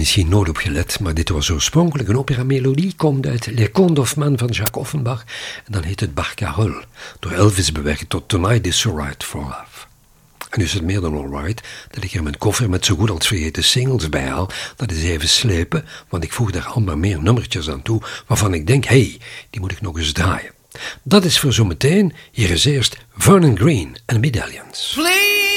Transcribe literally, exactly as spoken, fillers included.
misschien nooit op gelet, maar dit was oorspronkelijk een opera-melodie, komt uit Les Contes d'Hoffmann van Jacques Offenbach, en dan heet het Barcarolle, door Elvis bewerkt tot Tonight is Alright for Love. En nu is het meer dan alright dat ik hier mijn koffer met zo goed als vergeten singles bijhaal. Dat is even slepen, want ik voeg daar allemaal meer nummertjes aan toe, waarvan ik denk, hé, hey, die moet ik nog eens draaien. Dat is voor zometeen. Hier is eerst Vernon Green en Medallions. Please.